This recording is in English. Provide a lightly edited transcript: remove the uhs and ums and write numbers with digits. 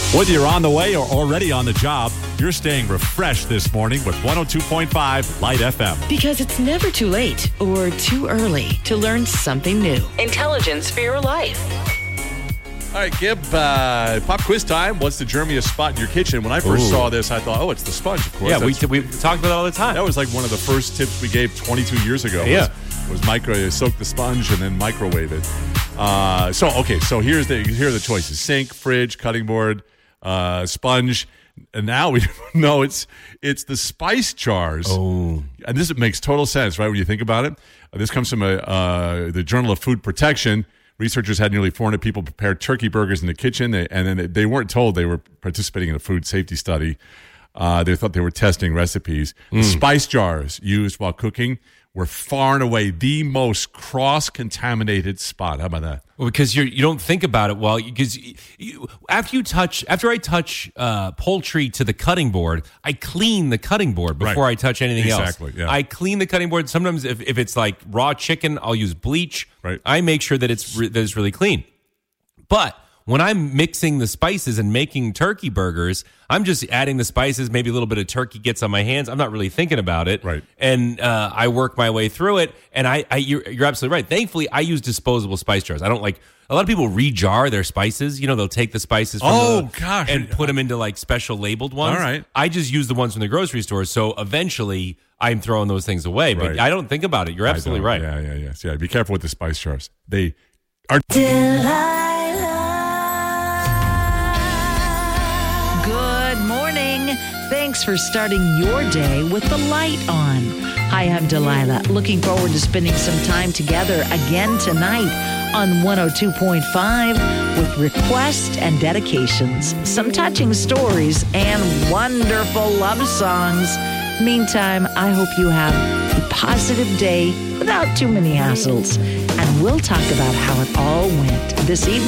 Whether you're on the way or already on the job, you're staying refreshed this morning with 102.5 Light FM. Because it's never too late or too early to learn something new. Intelligence for your life. All right, Gib, pop quiz time. What's the germiest spot in your kitchen? When I first saw this, I thought, it's the sponge, of course. Yeah, we talked about it all the time. That was like one of the first tips we gave 22 years ago. Yeah. Was soak the sponge and then microwave it. So here are the choices: sink, fridge, cutting board, sponge. And now we know it's the spice jars. Oh. And this makes total sense, right, when you think about it. This comes from the Journal of Food Protection. Researchers had nearly 400 people prepare turkey burgers in the kitchen, and then they weren't told they were participating in a food safety study. They thought they were testing recipes. The spice jars used while cooking were far and away the most cross-contaminated spot. How about that? Well, because you don't think about it because after I touch poultry to the cutting board, I clean the cutting board before I touch anything else. Exactly, yeah. I clean the cutting board. Sometimes if it's like raw chicken, I'll use bleach. Right. I make sure that it's really clean. But when I'm mixing the spices and making turkey burgers, I'm just adding the spices. Maybe a little bit of turkey gets on my hands. I'm not really thinking about it. Right. And I work my way through it. And you're absolutely right. Thankfully, I use disposable spice jars. I don't like a lot of people rejar their spices. You know, they'll take the spices from and put them into like special labeled ones. All right. I just use the ones from the grocery store. So eventually, I'm throwing those things away. But Right. I don't think about it. You're absolutely right. Yeah. So, be careful with the spice jars. They are. Good morning. Thanks for starting your day with the light on. Hi, I'm Delilah. Looking forward to spending some time together again tonight on 102.5 with requests and dedications, some touching stories, and wonderful love songs. Meantime, I hope you have a positive day without too many hassles. And we'll talk about how it all went this evening.